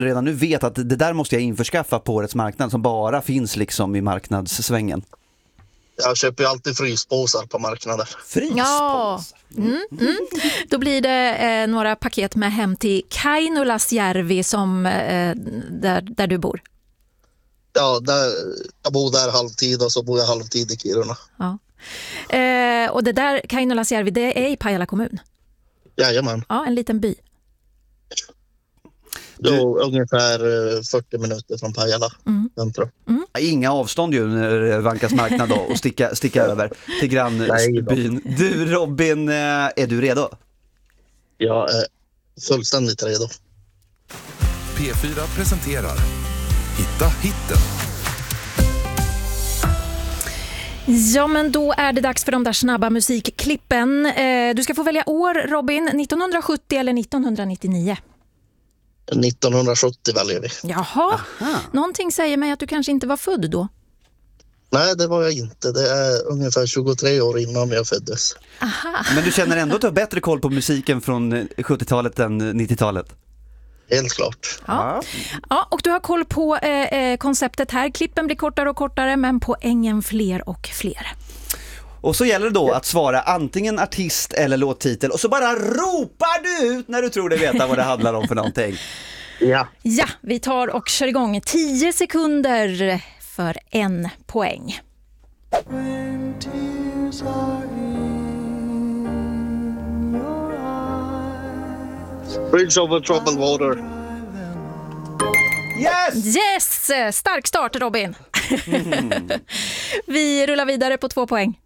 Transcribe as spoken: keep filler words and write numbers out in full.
redan nu vet att det där måste jag införskaffa på årets marknad som bara finns liksom i marknadssvängen? Jag köper ju alltid fryspåsar på marknaden. Fryspåsar? Ja, mm, mm. Då blir det eh, några paket med hem till Kainulasjärvi som, eh, där, där du bor. Ja, där, jag bor där halvtid och så bor jag halvtid i Kiruna. Ja. Eh, och det där Kainulasjärvi, det är i Pajala kommun. Jajamän. Ja, en liten by. Då, ungefär fyrtio minuter från Pajala. Mm. Mm. Inga avstånd ju när det vankas marknad då och sticka, sticka över till grannbyn. Du Robin, är du redo? Jag är fullständigt redo. P fyra presenterar Hitta hitten. Ja, men då är det dags för de där snabba musikklippen. Eh, du ska få välja år, Robin, nittonhundrasjuttio eller nittonhundranittionio? nittonhundrasjuttio väljer vi. Jaha, Aha. Någonting säger mig att du kanske inte var född då. Nej, det var jag inte. Det är ungefär tjugotre år innan jag föddes. Aha. Men du känner ändå att du har bättre koll på musiken från sjuttiotalet än nittiotalet? Helt klart. Ja. Ja, och du har koll på eh, konceptet här. Klippen blir kortare och kortare, men poängen fler och fler. Och så gäller det då att svara antingen artist eller låttitel och så bara ropar du ut när du tror dig veta vad det handlar om för någonting. Ja. Ja, vi tar och kör igång. tio sekunder för en poäng. Bridge over troubled water. Yes! Yes! Stark start, Robin. Mm. Vi rullar vidare på två poäng.